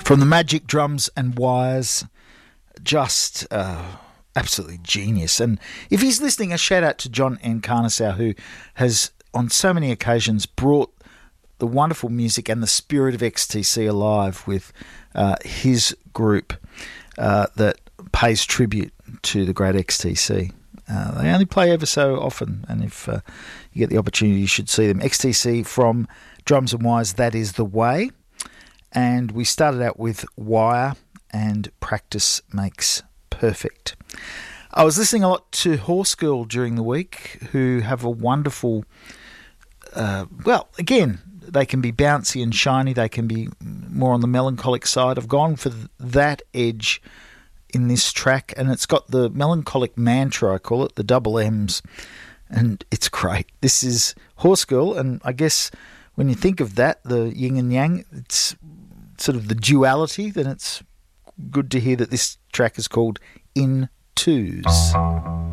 From the Magic Drums and Wires, just absolutely genius. And if he's listening, a shout out to John Encarnassau, who has on so many occasions brought the wonderful music and the spirit of XTC alive with his group that pays tribute to the great XTC. They only play ever so often, and if you get the opportunity, you should see them. XTC from Drums and Wires, That Is The Way. And we started out with Wire and Practice Makes Perfect. I was listening a lot to Horse Girl during the week, who have a wonderful, again, they can be bouncy and shiny, they can be more on the melancholic side. I've gone for that edge in this track, and it's got the melancholic mantra, I call it, the double M's, and it's great. This is Horse Girl, and I guess when you think of that, the yin and yang, it's sort of the duality, then it's good to hear that this track is called In Twos.